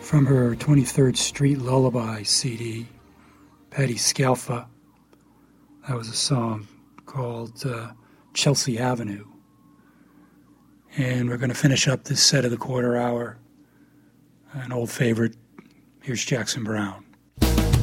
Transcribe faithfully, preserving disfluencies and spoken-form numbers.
from her twenty-third Street Lullaby C D, Patti Scialfa. That was a song called uh, Chelsea Avenue. And we're going to finish up this set of the quarter hour. An old favorite. Here's Jackson Browne.